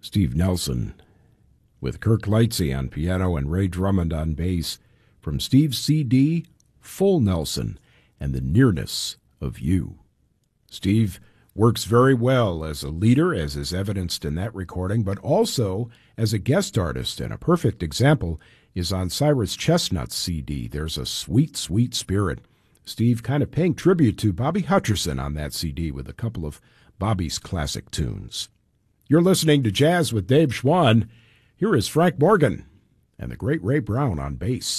Steve Nelson, with Kirk Lightsey on piano and Ray Drummond on bass, from Steve's CD, Full Nelson and the Nearness of You. Steve works very well as a leader, as is evidenced in that recording, but also as a guest artist, and a perfect example is on Cyrus Chestnut's CD, There's a Sweet, Sweet Spirit. Steve kind of paying tribute to Bobby Hutcherson on that CD with a couple of Bobby's classic tunes. You're listening to Jazz with Dave Schwann. Here is Frank Morgan and the great Ray Brown on bass.